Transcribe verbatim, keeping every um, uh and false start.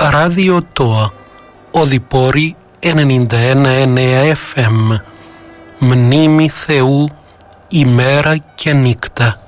Ράδιο ΤΟΑ, Οδυπόρη ενενήντα ένα κόμμα εννέα εφ εμ. Μνήμη Θεού ημέρα και νύχτα.